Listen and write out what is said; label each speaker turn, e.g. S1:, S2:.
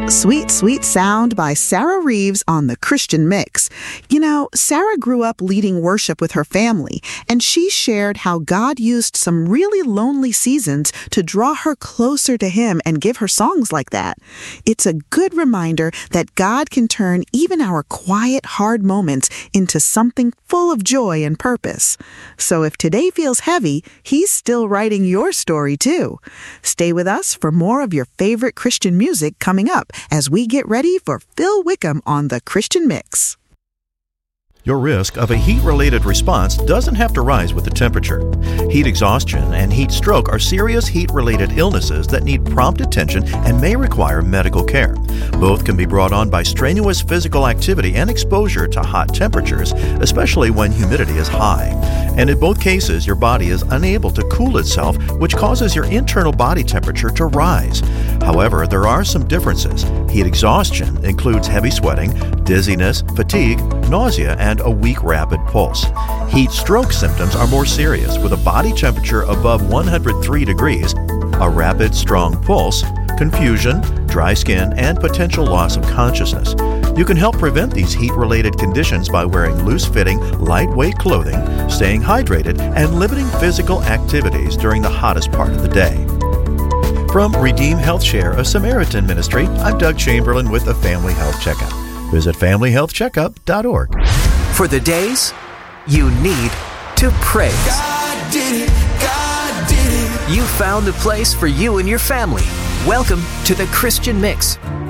S1: Sweet, Sweet Sound by Sarah Reeves on the Christian Mix. You know, Sarah grew up leading worship with her family, and she shared how God used some really lonely seasons to draw her closer to Him and give her songs like that. It's a good reminder that God can turn even our quiet, hard moments into something full of joy and purpose. So if today feels heavy, He's still writing your story too. Stay with us for more of your favorite Christian music coming up as we get ready for Phil Wickham on the Christian Mix.
S2: Your risk of a heat-related response doesn't have to rise with the temperature. Heat exhaustion and heat stroke are serious heat-related illnesses that need prompt attention and may require medical care. Both can be brought on by strenuous physical activity and exposure to hot temperatures, especially when humidity is high. And in both cases, your body is unable to cool itself, which causes your internal body temperature to rise. However, there are some differences. Heat exhaustion includes heavy sweating, dizziness, fatigue, nausea, and a weak rapid pulse. Heat stroke symptoms are more serious, with a body temperature above 103 degrees, a rapid, strong pulse, confusion, dry skin, and potential loss of consciousness. You can help prevent these heat-related conditions by wearing loose-fitting, lightweight clothing, staying hydrated, and limiting physical activities during the hottest part of the day. From Redeem Health Share, a Samaritan ministry, I'm Doug Chamberlain with the Family Health Checkup. Visit FamilyHealthCheckup.org.
S3: For the days you need to praise.
S4: God did it. God did it.
S3: You found the place for you and your family. Welcome to the Christian Mix.